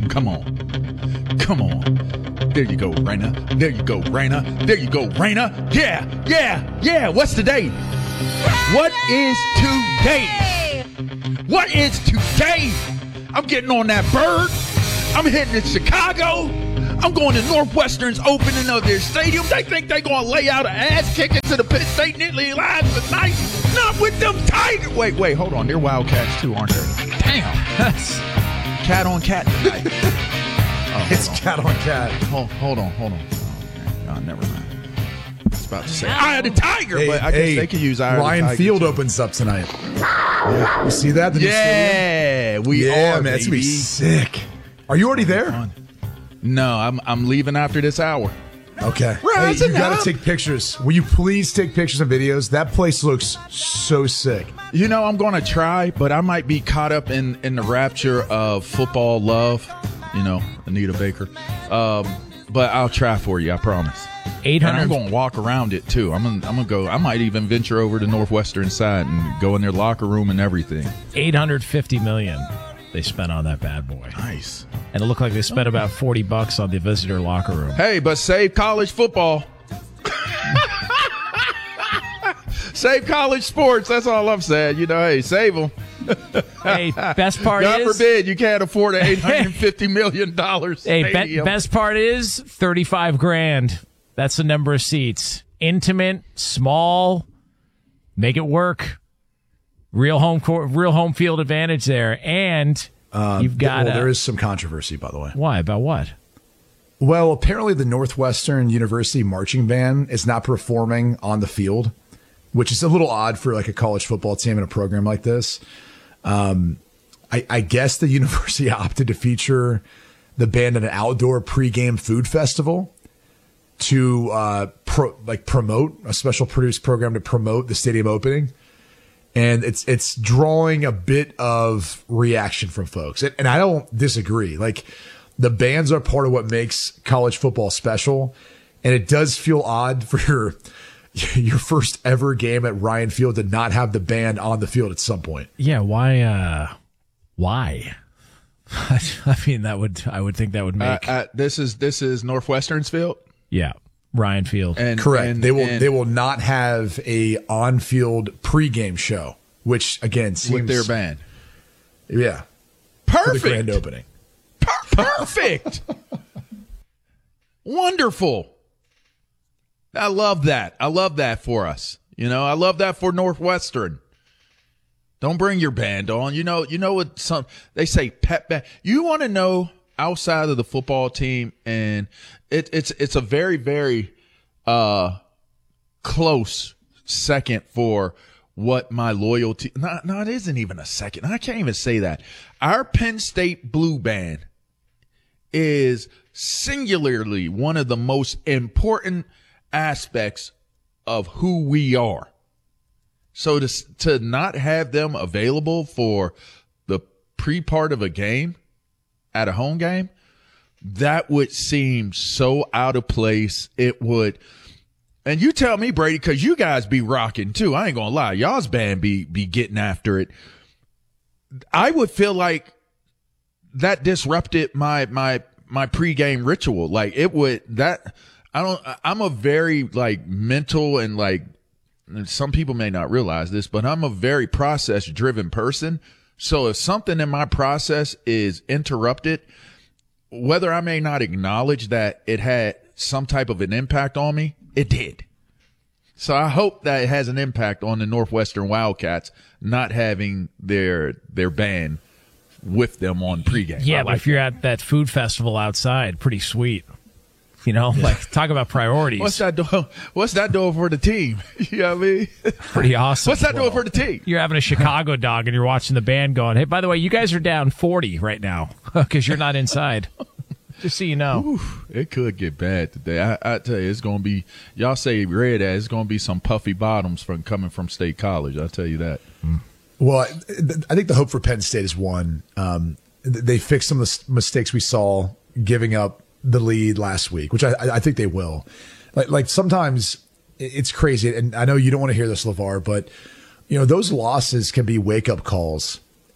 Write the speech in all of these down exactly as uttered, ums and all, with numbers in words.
Come on. Come on. There you go, Raina. There you go, Raina. There you go, Raina. Yeah, yeah, yeah. What's the date? What is today? What is today? I'm getting on that bird. I'm heading to Chicago. I'm going to Northwestern's opening of their stadium. They think they're going to lay out an ass kicking to the Penn State Nittany Lions tonight. Not with them Tigers. Wait, wait, hold on. They're Wildcats too, aren't they? Damn. That's cat on cat tonight. Oh, it's on. cat on cat. Hold, hold on, hold on. Oh, never mind. I was about to say I had a Tiger, hey, but I guess hey, they could use I Ryan Field too. Opens up tonight. Yeah. You see that? The yeah, we yeah, are, man. It's gonna be baby. sick. Are you already there? No, I'm I'm leaving after this hour. Okay. Hey, you got to take pictures. Will you please take pictures and videos? That place looks so sick. You know, I'm going to try, but I might be caught up in, in the rapture of football love. You know, Anita Baker. Um, but I'll try for you, I promise. eight hundred And I'm going to walk around it, too. I'm going I'm to go. I might even venture over to Northwestern side and go in their locker room and everything. eight hundred fifty million dollars they spent on that bad boy. Nice. And it looked like they spent about forty bucks on the visitor locker room. Hey, but save college football. Save college sports. That's all I'm saying. You know, hey, save them. Hey, best part God is... God forbid you can't afford an eight hundred fifty million dollars Hey, stadium. be- best part is thirty-five grand. That's the number of seats. Intimate, small, make it work. Real home court, real home field advantage there. And uh, you've got... Well, a, there is some controversy, by the way. Why? About what? Well, apparently the Northwestern University marching band is not performing on the field, which is a little odd for like a college football team in a program like this. Um, I, I guess the university opted to feature the band at an outdoor pregame food festival to uh, pro, like promote a special produced program to promote the stadium opening. And it's it's drawing a bit of reaction from folks. And, and I don't disagree. Like, the bands are part of what makes college football special. And it does feel odd for your your first ever game at Ryan Field to not have the band on the field at some point. Yeah, why? Uh, why? I mean, that would I would think that would make. Uh, uh, this is this is Northwestern's field. Yeah, Ryan Field. And, Correct. And, they will and they will not have a on-field pregame show, which again seems with their band. Yeah, perfect. For the grand opening. Per- perfect. Wonderful. I love that. I love that for us. You know, I love that for Northwestern. Don't bring your band on. You know, you know what some they say pep band. You want to know outside of the football team, and it, it's it's a very, very uh close second for what my loyalty not no, it isn't even a second. I can't even say that. Our Penn State Blue Band is singularly one of the most important aspects of who we are. So to to not have them available for the pre-part of a game at a home game, that would seem so out of place. It would. And you tell me, Brady, because you guys be rocking too. I ain't gonna lie, y'all's band be be getting after it. I would feel like that disrupted my my my pregame ritual. Like it would that. I don't. I'm a very like mental and like. Some people may not realize this, but I'm a very process driven person. So if something in my process is interrupted, whether I may not acknowledge that it had some type of an impact on me, it did. So I hope that it has an impact on the Northwestern Wildcats not having their their band with them on pregame. Yeah, I but like if you're that. at that food festival outside, pretty sweet. You know, yeah. Like talk about priorities. What's that doing? What's that doing for the team? You know what I mean? Pretty awesome. What's that well, doing for the team? You're having a Chicago dog and you're watching the band going, hey, by the way, you guys are down forty right now because you're not inside. Just so you know. Oof, it could get bad today. I, I tell you, it's going to be, y'all say red as, it's going to be some puffy bottoms from coming from State College. I'll tell you that. Well, I think the hope for Penn State is one. Um, they fixed some of the mistakes we saw giving up the lead last week, which I, I think they will. Like, like sometimes it's crazy, and I know you don't want to hear this, LeVar, but you know those losses can be wake up calls,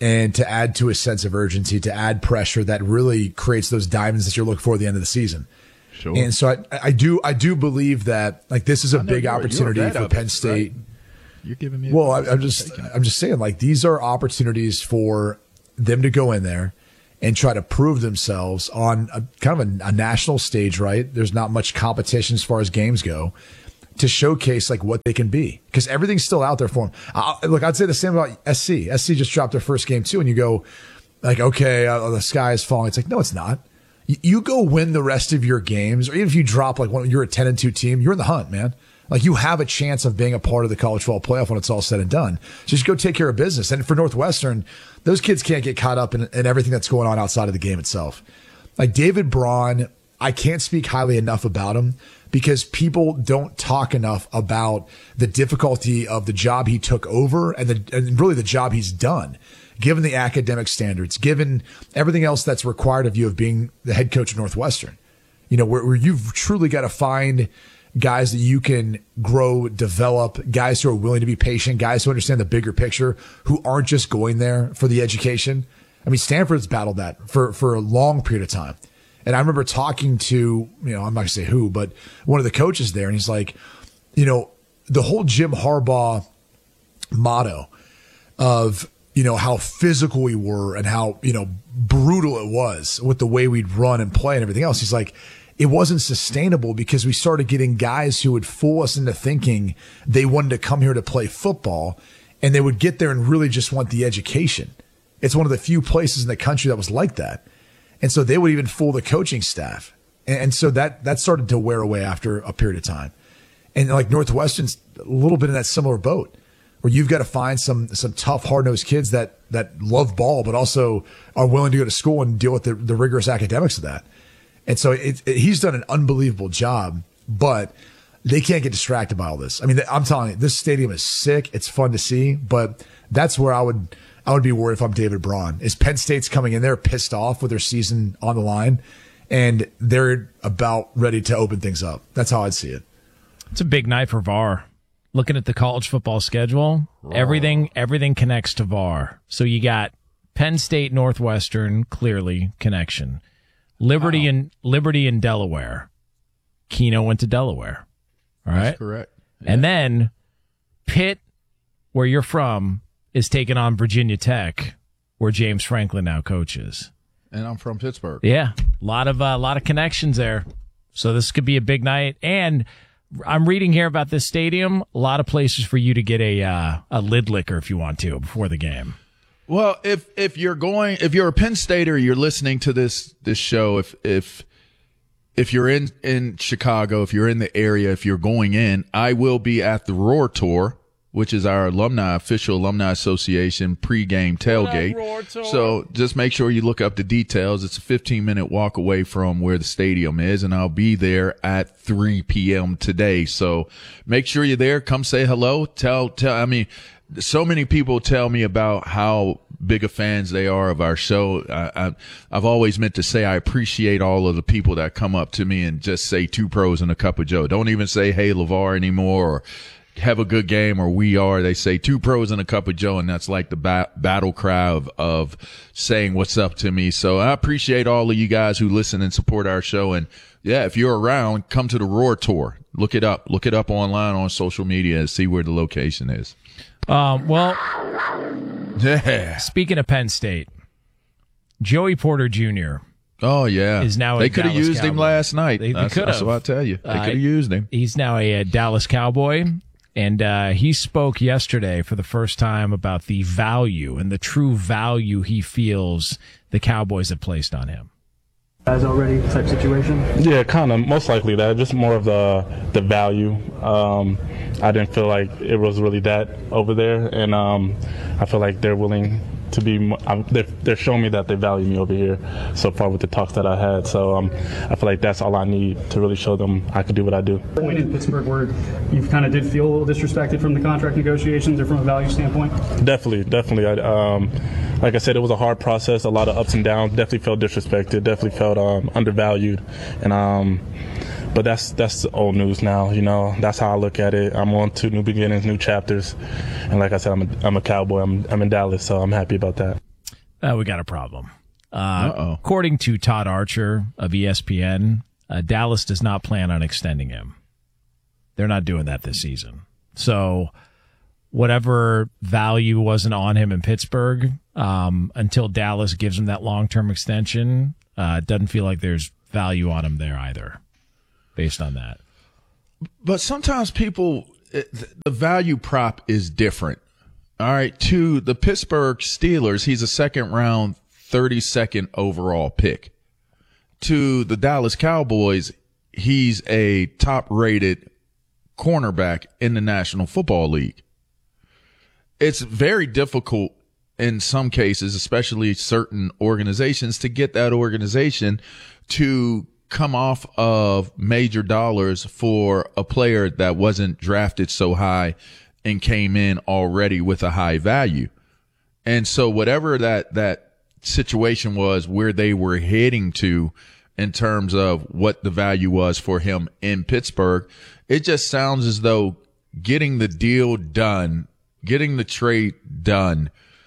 and to add to a sense of urgency, to add pressure that really creates those diamonds that you're looking for at the end of the season. Sure. And so I, I do I do believe that like this is a big you're, opportunity you're for of Penn it, State. Right? You're giving me. Well, I, I'm just I'm just saying like these are opportunities for them to go in there and try to prove themselves on a kind of a, a national stage. Right? There's not much competition as far as games go, to showcase like what they can be, because everything's still out there for them. Uh, look, I'd say the same about S C. S C just dropped their first game too, and you go like, okay, uh, the sky is falling. It's like, no, it's not. You, you go win the rest of your games, or even if you drop like one, you're a ten and two team, you're in the hunt, man. Like you have a chance of being a part of the college football playoff when it's all said and done. So just go take care of business. And for Northwestern, those kids can't get caught up in, in everything that's going on outside of the game itself. Like David Braun, I can't speak highly enough about him, because people don't talk enough about the difficulty of the job he took over and the and really the job he's done, given the academic standards, given everything else that's required of you of being the head coach of Northwestern. You know, where, where you've truly got to find guys that you can grow, develop, guys who are willing to be patient, guys who understand the bigger picture, who aren't just going there for the education. I mean, Stanford's battled that for, for a long period of time. And I remember talking to, you know, I'm not going to say who, but one of the coaches there, and he's like, you know, the whole Jim Harbaugh motto of, you know, how physical we were and how, you know, brutal it was with the way we'd run and play and everything else. He's like, it wasn't sustainable because we started getting guys who would fool us into thinking they wanted to come here to play football, and they would get there and really just want the education. It's one of the few places in the country that was like that. And so they would even fool the coaching staff. And so that, that started to wear away after a period of time. And like Northwestern's a little bit in that similar boat, where you've got to find some, some tough, hard-nosed kids that, that love ball, but also are willing to go to school and deal with the, the rigorous academics of that. And so it, it, he's done an unbelievable job, but they can't get distracted by all this. I mean, I'm telling you, this stadium is sick. It's fun to see, but that's where I would, I would be worried if I'm David Braun. Is Penn State's coming in there pissed off with their season on the line, and they're about ready to open things up. That's how I'd see it. It's a big night for V A R. Looking at the college football schedule, Wrong. everything everything connects to V A R. So you got Penn State, Northwestern, clearly connection. Liberty wow. and Liberty and Delaware. Keno went to Delaware. All right, that's correct. Yeah. And then Pitt, where you're from, is taking on Virginia Tech, where James Franklin now coaches. And I'm from Pittsburgh. Yeah, a lot of a uh, lot of connections there. So this could be a big night. And I'm reading here about this stadium. A lot of places for you to get a uh, a lid liquor if you want to before the game. Well, if if you're going, if you're a Penn Stater, you're listening to this this show. If if if you're in in Chicago, if you're in the area, if you're going in, I will be at the Roar Tour, which is our alumni, official alumni association pregame tailgate. So just make sure you look up the details. It's a fifteen minute walk away from where the stadium is, and I'll be there at three p.m. today. So make sure you're there. Come say hello. Tell, tell, I mean, so many people tell me about how big of fans they are of our show. I, I, I've always meant to say I appreciate all of the people that come up to me and just say two pros and a cup of Joe. Don't even say, hey, LeVar anymore, or have a good game, or we are. They say two pros and a cup of Joe, and that's like the ba- battle cry of, of saying what's up to me. So I appreciate all of you guys who listen and support our show. And yeah, if you're around, come to the Roar Tour. Look it up. Look it up online on social media and see where the location is. Um, well, yeah. Speaking of Penn State, Joey Porter Junior Oh yeah, is now. They a could have Dallas used Cowboy. him last night. They, they that's, could have. That's what I tell you. They Uh, could have used him. He's now a, a Dallas Cowboy, and uh, he spoke yesterday for the first time about the value and the true value he feels the Cowboys have placed on him. Guys already type situation? Yeah, kind of. Most likely that. Just more of the the value. Um, I didn't feel like it was really that over there, and um, I feel like they're willing to be. Um, they're, they're showing me that they value me over here so far with the talks that I had. So um, I feel like that's all I need to really show them I can do what I do. Point in Pittsburgh where you kind of did feel a little disrespected from the contract negotiations or from a value standpoint? Definitely, definitely. I, um, like I said, it was a hard process, a lot of ups and downs. Definitely felt disrespected. Definitely felt um, undervalued, and um, but that's that's old news now. You know, that's how I look at it. I'm on to new beginnings, new chapters, and like I said, I'm a, I'm a Cowboy. I'm I'm in Dallas, so I'm happy about that. uh, we got a problem. Uh, Uh-oh. According to Todd Archer of E S P N, uh, Dallas does not plan on extending him. They're not doing that this season. So whatever value wasn't on him in Pittsburgh, um, until Dallas gives him that long-term extension, uh, it doesn't feel like there's value on him there either, based on that. But sometimes people, the value prop is different. All right. To the Pittsburgh Steelers, he's a second round, thirty-second overall pick. To the Dallas Cowboys, he's a top rated cornerback in the National Football League. It's very difficult in some cases, especially certain organizations, to get that organization to come off of major dollars for a player that wasn't drafted so high and came in already with a high value. And so whatever that, that situation was where they were heading to in terms of what the value was for him in Pittsburgh, it just sounds as though getting the deal done, getting the trade done,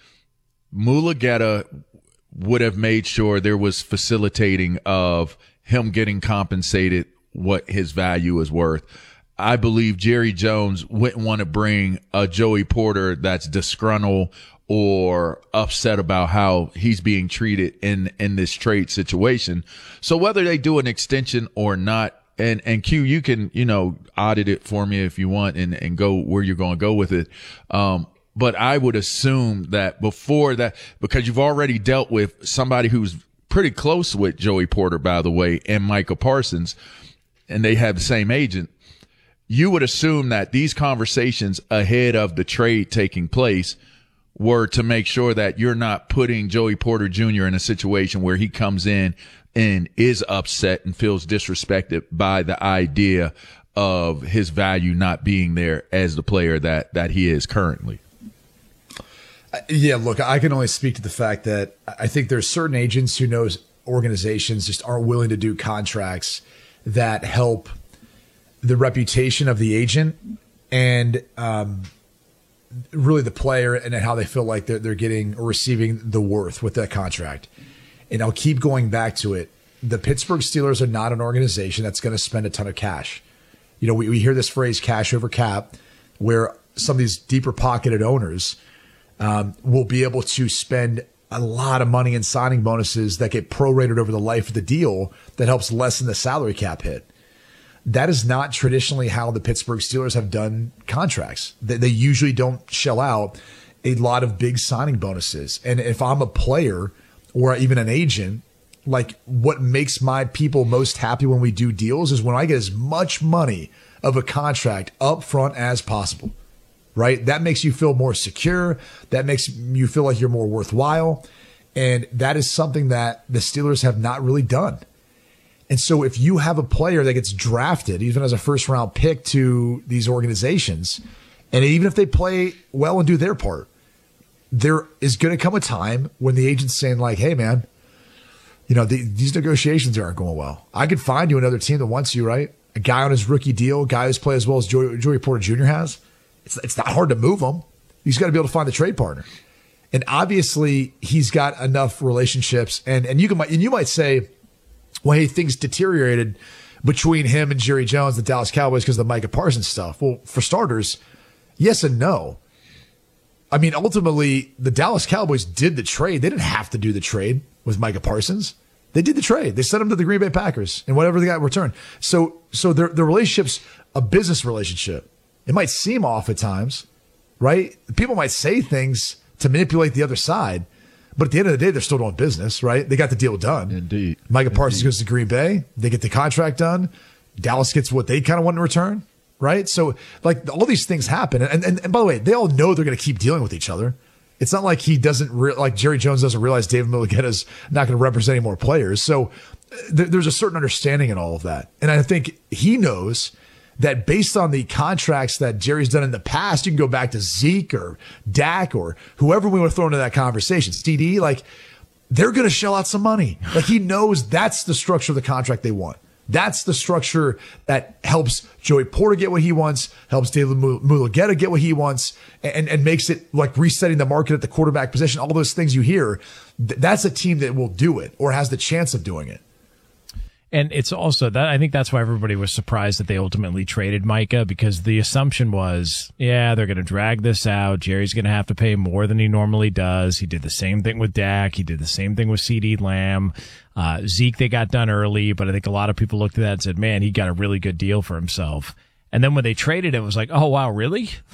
Mulugheta would have made sure there was facilitating of him getting compensated what his value is worth. I believe Jerry Jones wouldn't want to bring a Joey Porter that's disgruntled or upset about how he's being treated in, in this trade situation. So whether they do an extension or not, and, and Q, you can, you know, audit it for me if you want and, and go where you're going to go with it. Um, but I would assume that before that, because you've already dealt with somebody who's pretty close with Joey Porter, by the way, and Micah Parsons, and they have the same agent, you would assume that these conversations ahead of the trade taking place were to make sure that you're not putting Joey Porter Junior in a situation where he comes in and is upset and feels disrespected by the idea of his value not being there as the player that, that he is currently. Yeah, look, I can only speak to the fact that I think there's certain agents who knows organizations just aren't willing to do contracts that help the reputation of the agent and um, really the player and how they feel like they're, they're getting or receiving the worth with that contract. And I'll keep going back to it. The Pittsburgh Steelers are not an organization that's going to spend a ton of cash. You know, we, we hear this phrase cash over cap, where some of these deeper pocketed owners um, will be able to spend a lot of money in signing bonuses that get prorated over the life of the deal that helps lessen the salary cap hit. That is not traditionally how the Pittsburgh Steelers have done contracts. They, they usually don't shell out a lot of big signing bonuses. And if I'm a player or even an agent, like what makes my people most happy when we do deals is when I get as much money of a contract up front as possible, right? That makes you feel more secure. That makes you feel like you're more worthwhile. And that is something that the Steelers have not really done. And so if you have a player that gets drafted, even as a first round pick to these organizations, and even if they play well and do their part, there is going to come a time when the agent's saying like, hey man, you know, the, these negotiations aren't going well. I could find you another team that wants you, right? A guy on his rookie deal, a guy who's played as well as Joey, Joey Porter Junior has. It's, it's not hard to move him. He's got to be able to find the trade partner. And obviously he's got enough relationships and, and you can, and you might say, well, hey, things deteriorated between him and Jerry Jones, the Dallas Cowboys, because of the Micah Parsons stuff. Well, for starters, yes and no. I mean, ultimately, the Dallas Cowboys did the trade. They didn't have to do the trade with Micah Parsons. They did the trade. They sent him to the Green Bay Packers and whatever they got in return. So, so their, their relationship's a business relationship. It might seem off at times, right? People might say things to manipulate the other side. But at the end of the day, they're still doing business, right? They got the deal done. Indeed. Micah Parsons Indeed. goes to Green Bay. They get the contract done. Dallas gets what they kind of want in return, right? So, like, all these things happen. And, and, and by the way, they all know they're going to keep dealing with each other. It's not like he doesn't, re- like Jerry Jones doesn't realize David Mulugheta's not going to represent any more players. So th- there's a certain understanding in all of that. And I think he knows that based on the contracts that Jerry's done in the past, you can go back to Zeke or Dak or whoever we want to throw into that conversation, C D, like they're going to shell out some money. Like he knows that's the structure of the contract they want. That's the structure that helps Joey Porter get what he wants, helps David Mulugheta get what he wants, and, and makes it like resetting the market at the quarterback position. All those things you hear, th- that's a team that will do it or has the chance of doing it. And it's also that I think that's why everybody was surprised that they ultimately traded Micah, because the assumption was, yeah, they're going to drag this out. Jerry's going to have to pay more than he normally does. He did the same thing with Dak. He did the same thing with CeeDee Lamb. Uh, Zeke, they got done early, but I think a lot of people looked at that and said, man, he got a really good deal for himself. And then when they traded it, it was like, oh, wow, really?